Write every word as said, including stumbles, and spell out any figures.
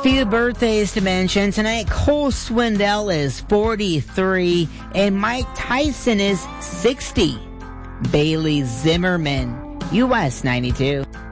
Few birthdays to mention tonight. Cole Swindell is forty-three and Mike Tyson is sixty. Bailey Zimmerman, U S ninety-two.